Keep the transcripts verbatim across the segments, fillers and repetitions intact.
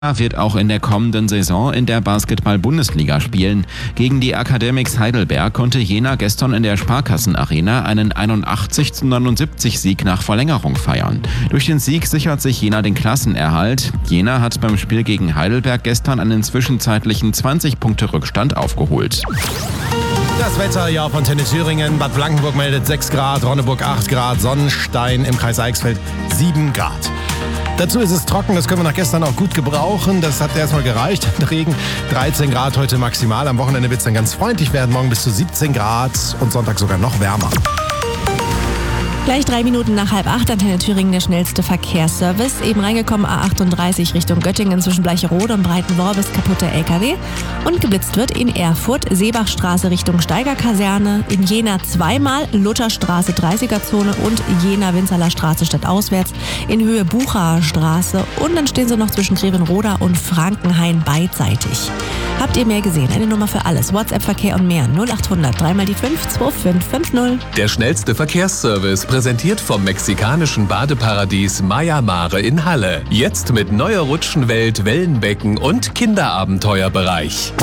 wird auch in der kommenden Saison in der Basketball-Bundesliga spielen. Gegen die Academics Heidelberg konnte Jena gestern in der Sparkassen-Arena einen einundachtzig zu neunundsiebzig Sieg nach Verlängerung feiern. Durch den Sieg sichert sich Jena den Klassenerhalt. Jena hat beim Spiel gegen Heidelberg gestern einen zwischenzeitlichen zwanzig Punkte Rückstand aufgeholt. Das Wetter ja von Antenne Thüringen. Bad Blankenburg meldet sechs Grad, Ronneburg acht Grad, Sonnenstein im Kreis Eichsfeld sieben Grad. Dazu ist es trocken, das können wir nach gestern auch gut gebrauchen. Das hat erstmal gereicht. Regen, dreizehn Grad heute maximal. Am Wochenende wird es dann ganz freundlich werden. Morgen bis zu siebzehn Grad und Sonntag sogar noch wärmer. Gleich drei Minuten nach halb acht, Antenne Thüringen, der schnellste Verkehrsservice. Eben reingekommen, A achtunddreißig Richtung Göttingen zwischen Bleicherode und Breitenworbis, kaputter L K W. Und geblitzt wird in Erfurt, Seebachstraße Richtung Steigerkaserne, in Jena zweimal, Lutherstraße dreißiger-Zone und Jena-Winzerler Straße stadtauswärts, in Höhe Bucher Straße. Und dann stehen sie noch zwischen Grevenroda und Frankenhain beidseitig. Habt ihr mehr gesehen? Eine Nummer für alles. WhatsApp-Verkehr und mehr. null achthundert drei mal die fünf zwei fünf fünf null. Der schnellste Verkehrsservice, präsentiert vom mexikanischen Badeparadies Maya Mare in Halle. Jetzt mit neuer Rutschenwelt, Wellenbecken und Kinderabenteuerbereich.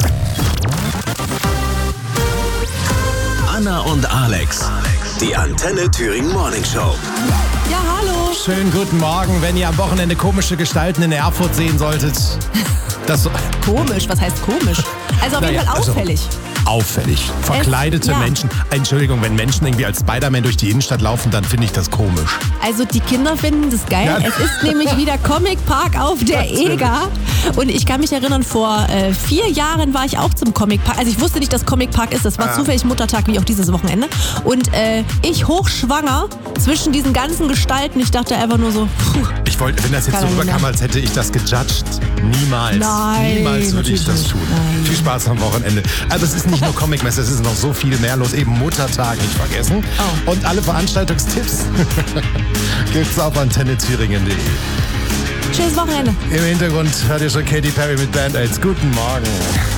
Anna und Alex, die Antenne Thüringen Morning Show. Ja, hallo. Schönen guten Morgen, wenn ihr am Wochenende komische Gestalten in Erfurt sehen solltet. Das so Komisch, was heißt komisch? Also auf jeden Naja, Fall also- auffällig. auffällig. Verkleidete ja. Menschen. Entschuldigung, wenn Menschen irgendwie als Spider-Man durch die Innenstadt laufen, dann finde ich das komisch. Also die Kinder finden das geil. Ja. Es ist nämlich wieder Comic Park auf der Eger. Und ich kann mich erinnern, vor äh, vier Jahren war ich auch zum Comic Park. Also ich wusste nicht, dass Comic Park ist. Das war Ah. zufällig Muttertag, wie auch dieses Wochenende. Und äh, ich hochschwanger zwischen diesen ganzen Gestalten. Ich dachte einfach nur so, puh. Ich wollte, wenn das jetzt Kann so er nicht rüberkam, mehr. als hätte ich das gejudged. Niemals. Nein, Niemals würde ich natürlich das nicht. tun. Nein. Viel Spaß am Wochenende. Aber es ist nicht nur Comic-Messe, es ist noch so viel mehr los. Eben Muttertag nicht vergessen. Oh. Und alle Veranstaltungstipps gibt's auf antenne thüringen punkt de. Schönes Wochenende. Im Hintergrund hört ihr schon Katy Perry mit Band-Aids. Guten Morgen.